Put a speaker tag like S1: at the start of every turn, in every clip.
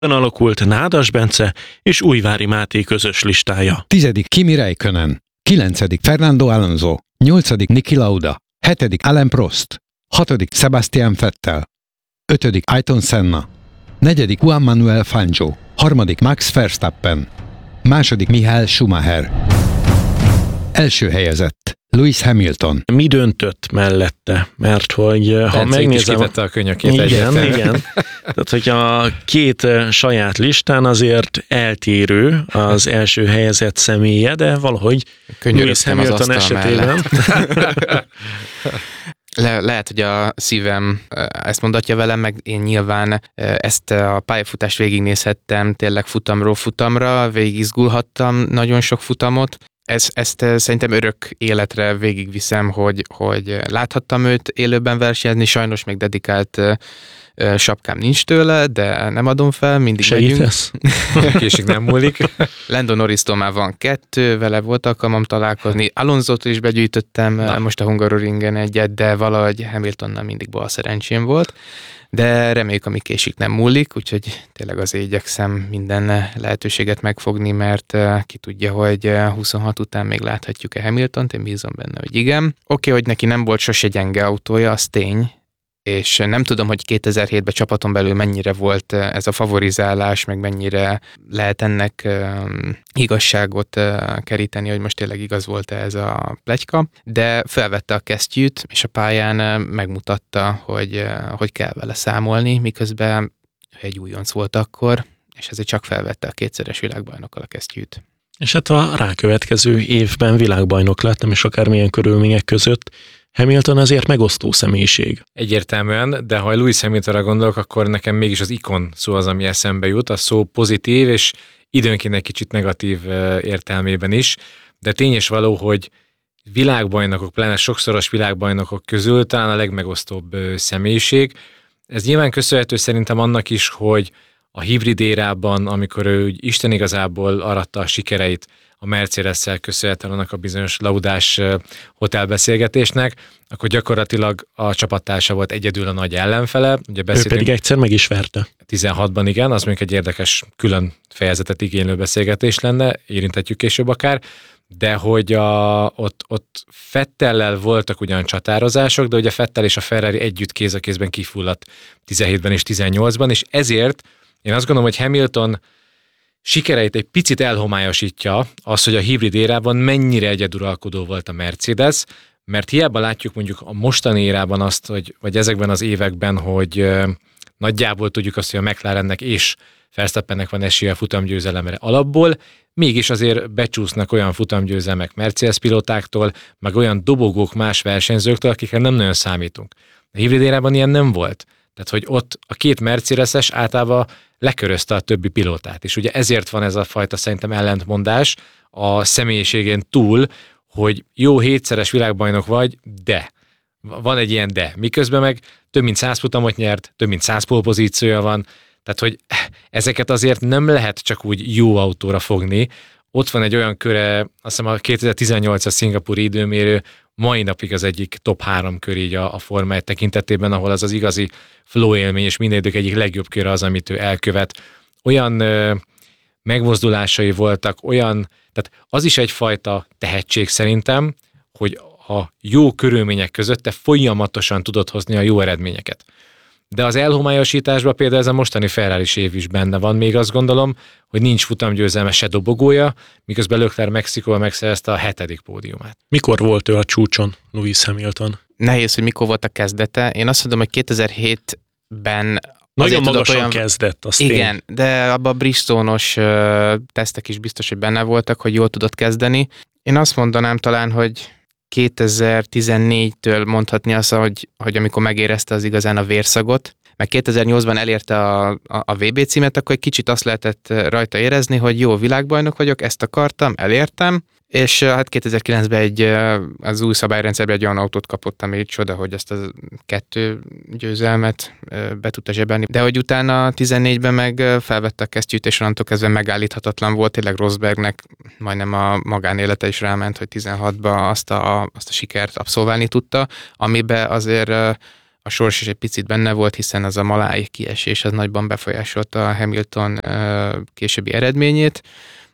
S1: alakult Nádas Bence és Újvári Máté közös listája.
S2: 10. Kimi Räikkönen, 9. Fernando Alonso, 8. Niki Lauda, 7. Alain Prost, 6. Sebastian Vettel, 5. Ayrton Senna, 4. Juan Manuel Fangio, 3. Max Verstappen, 2. Michael Schumacher. Első helyezett Lewis Hamilton.
S1: Mi döntött mellette? Mert hogy ha megnézem...
S3: a könyökét.
S1: Igen. Tehát, hogy a két saját listán azért eltérő az első helyezett személye, de valahogy Lewis Hamilton esetében...
S4: Lehet, hogy a szívem ezt mondatja velem, meg én nyilván ezt a pályafutást végignézhettem tényleg futamról futamra, végigizgulhattam nagyon sok futamot. Ezt szerintem örök életre végigviszem, hogy láthattam őt élőben versenyezni, sajnos még dedikált sapkám nincs tőle, de nem adom fel, mindig megyünk.
S3: Késik nem múlik.
S4: Lando Norris-tól már van 2, vele volt alkalmam találkozni. Alonso-tól is begyűjtöttem most a Hungaroringen egyet, de valahogy Hamiltonnal mindig bal szerencsém volt. De reméljük, ami késik nem múlik, úgyhogy tényleg azért igyekszem minden lehetőséget megfogni, mert ki tudja, hogy 26 után még láthatjuk-e Hamiltont, én bízom benne, hogy igen. Oké, hogy neki nem volt sose gyenge autója, az tény, és nem tudom, hogy 2007-ben csapaton belül mennyire volt ez a favorizálás, meg mennyire lehet ennek igazságot keríteni, hogy most tényleg igaz volt ez a pletyka, de felvette a kesztyűt, és a pályán megmutatta, hogy kell vele számolni, miközben egy újonc volt akkor, és ezért csak felvette a 2-szeres világbajnokkal a kesztyűt.
S1: És hát a rákövetkező évben világbajnok lett, nem is akármilyen körülmények között. Hamilton azért megosztó személyiség.
S3: Egyértelműen, de ha Lewis Hamiltonra gondolok, akkor nekem mégis az ikon szó az, ami eszembe jut. A szó pozitív, és időnként egy kicsit negatív értelmében is, de tény és való, hogy világbajnokok, pláne sokszoros világbajnokok közül talán a legmegosztóbb személyiség. Ez nyilván köszönhető szerintem annak is, hogy a hibrid érában, amikor ő Isten igazából aratta a sikereit a Mercedes-szel köszönhetően annak a bizonyos laudás hotelbeszélgetésnek, akkor gyakorlatilag a csapattársa volt egyedül a nagy ellenfele. Ugye
S1: ő pedig egyszer meg is verte.
S3: 16-ban igen, az mondjuk egy érdekes külön fejezetet igénylő beszélgetés lenne, érinthetjük később akár, de hogy ott Vettellel voltak ugyan csatározások, de ugye Vettel és a Ferrari együtt kéz a kézben kifulladt 17-ben és 18-ban, és ezért én azt gondolom, hogy Hamilton sikereit egy picit elhomályosítja az, hogy a hibrid érában mennyire egyeduralkodó volt a Mercedes, mert hiába látjuk mondjuk a mostani érában azt, vagy ezekben az években, hogy nagyjából tudjuk azt, hogy a McLarennek és Verstappennek van esélye a futamgyőzelemre alapból, mégis azért becsúsznak olyan futamgyőzelmek Mercedes pilótáktól, meg olyan dobogók más versenyzőktől, akikre nem nagyon számítunk. A hibrid érában ilyen nem volt. Tehát, hogy ott a két Mercedes-es általában lekörözte a többi pilótát. És ugye ezért van ez a fajta szerintem ellentmondás a személyiségén túl, hogy jó 7-szeres világbajnok vagy, de. Van egy ilyen de. Miközben meg több mint 100 futamot nyert, több mint 100 pole-pozíciója van. Tehát, hogy ezeket azért nem lehet csak úgy jó autóra fogni. Ott van egy olyan köre, azt hiszem a 2018-as szingapúri időmérő mai napig az egyik top 3 kör így a Forma 1 tekintetében, ahol az igazi flow élmény, és minden idők egyik legjobb köre az, amit ő elkövet. Olyan megmozdulásai voltak, tehát az is egyfajta tehetség szerintem, hogy a jó körülmények között te folyamatosan tudod hozni a jó eredményeket. De az elhomályosításban például ez a mostani Ferrari-s év is benne van, még azt gondolom, hogy nincs futamgyőzelme se dobogója, miközben Leclerc Mexikóban megszerezte a 7. pódiumát.
S1: Mikor volt ő a csúcson, Lewis Hamilton?
S4: Nehéz, hogy mikor volt a kezdete. Én azt mondom, hogy 2007-ben
S1: nagyon magasan kezdett, azt
S4: igen, de abban a Bridgestone-os tesztek is biztos, hogy benne voltak, hogy jól tudott kezdeni. Én azt mondanám talán, hogy 2014-től mondhatni azt, hogy amikor megérezte az igazán a vérszagot, meg 2008-ban elérte a VB címet, akkor egy kicsit azt lehetett rajta érezni, hogy jó, világbajnok vagyok, ezt akartam, elértem, és hát 2009-ben az új szabályrendszerben egy olyan autót kapott, ami csoda, hogy ezt a 2 győzelmet be tudta zsebelni. De hogy utána 14-ben meg felvette a kesztyűt, és onnantól kezdve megállíthatatlan volt, tényleg Rosbergnek majdnem a magánélete is ráment, hogy 16-ban azt a sikert abszolválni tudta, amiben azért a sors is egy picit benne volt, hiszen az a malái kiesés az nagyban befolyásolta a Hamilton későbbi eredményét,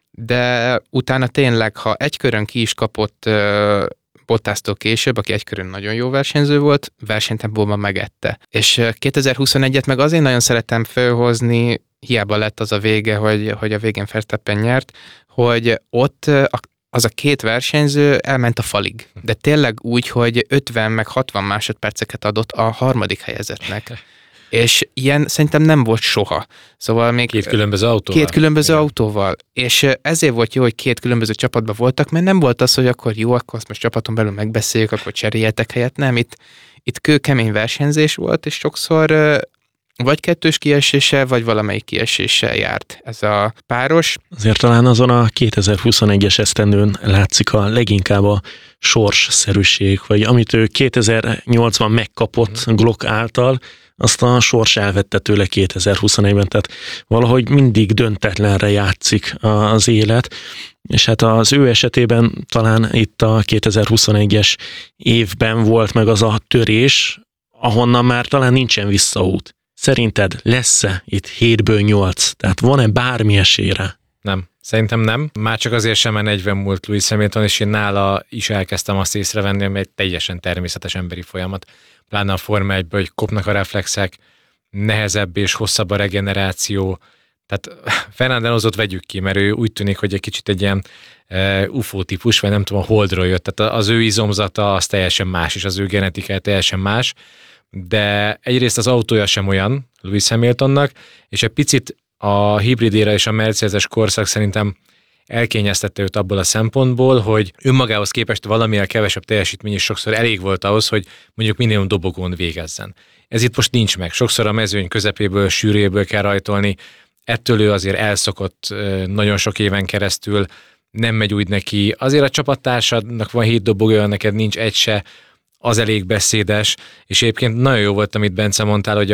S4: de utána tényleg, ha egy körön ki is kapott Bottastól később, aki egy körön nagyon jó versenyző volt, versenytempóban megette. És 2021-et meg azért nagyon szeretem fölhozni, hiába lett az a vége, hogy a végén Verstappen nyert, hogy ott az a két versenyző elment a falig. De tényleg úgy, hogy 50 meg 60 másodperceket adott a harmadik helyezettnek. És ilyen szerintem nem volt soha. Szóval még
S3: két különböző autóval.
S4: És ezért volt jó, hogy két különböző csapatban voltak, mert nem volt az, hogy akkor jó, akkor azt most csapaton belül megbeszéljük, akkor cseréljetek helyet. Nem, itt kőkemény versenyzés volt, és sokszor vagy kettős kieséssel, vagy valamelyik kieséssel járt ez a páros.
S1: Azért talán azon a 2021-es esztendőn látszik a leginkább a sorsszerűség, vagy amit ő 2008-ban megkapott Glock által, azt a sors elvette tőle 2021-ben, tehát valahogy mindig döntetlenre játszik az élet, és hát az ő esetében talán itt a 2021-es évben volt meg az a törés, ahonnan már talán nincsen visszaút. Szerinted lesz-e itt 7-ből 8? Tehát van-e bármi esélyre?
S3: Nem. Szerintem nem. Már csak azért sem, mert 40 múlt Lewis Hamilton, és én nála is elkezdtem azt észrevenni, ami egy teljesen természetes emberi folyamat. Pláne a Forma 1-ből, hogy kopnak a reflexek, nehezebb és hosszabb a regeneráció. Tehát Fernando Alonsót vegyük ki, mert ő úgy tűnik, hogy egy kicsit egy ilyen UFO típus, vagy nem tudom, a Holdról jött. Tehát az ő izomzata az teljesen más, és az ő genetikája teljesen más. De egyrészt az autója sem olyan Lewis Hamiltonnak, és egy picit a hibridére és a Mercedes korszak szerintem elkényeztette őt abból a szempontból, hogy önmagához képest valamivel kevesebb teljesítmény is sokszor elég volt ahhoz, hogy mondjuk minimum dobogón végezzen. Ez itt most nincs meg. Sokszor a mezőny közepéből, sűrűjéből kell rajtolni, ettől ő azért elszokott nagyon sok éven keresztül, nem megy úgy neki. Azért a csapattársadnak van 7 dobogója, neked nincs egy se, az elég beszédes, és egyébként nagyon jó volt, amit Bence mondtál, hogy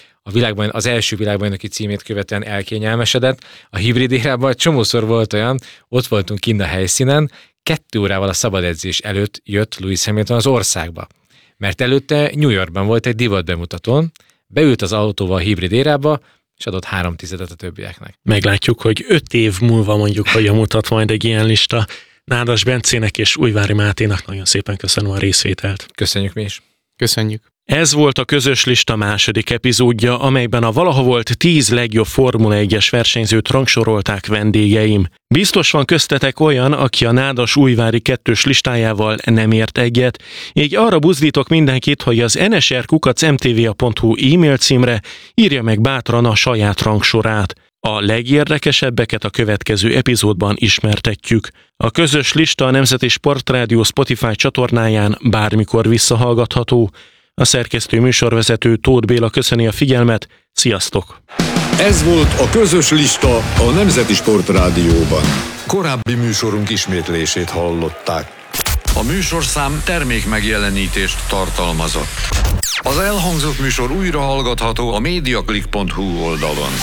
S3: az első világbajnoki címét követően elkényelmesedett. A hibrid érában csomószor volt olyan, ott voltunk kint a helyszínen, 2 órával a szabad edzés előtt jött Lewis Hamilton az országba. Mert előtte New Yorkban volt egy divat bemutatón, beült az autóval a hibrid érába, és adott 3/10 a többieknek.
S1: Meglátjuk, hogy 5 év múlva mondjuk, hogyan mutat majd egy ilyen lista. Nádas Bencének és Újvári Máténak nagyon szépen köszönöm a részvételt.
S3: Köszönjük mi is.
S4: Köszönjük.
S1: Ez volt a Közös Lista második epizódja, amelyben a valaha volt 10 legjobb Formula 1-es versenyzőt rangsorolták vendégeim. Biztos van köztetek olyan, aki a Nádas Újvári 2-s listájával nem ért egyet, így arra buzdítok mindenkit, hogy az nsr@mtva.hu e-mail címre írja meg bátran a saját rangsorát. A legérdekesebbeket a következő epizódban ismertetjük. A Közös Lista a Nemzeti Sportrádió Spotify csatornáján bármikor visszahallgatható. A szerkesztő műsorvezető Tóth Béla köszöni a figyelmet. Sziasztok!
S5: Ez volt a Közös Lista a Nemzeti Sportrádióban. Korábbi műsorunk ismétlését hallották. A műsorszám termékmegjelenítést tartalmazott. Az elhangzott műsor újra hallgatható a mediaclick.hu oldalon.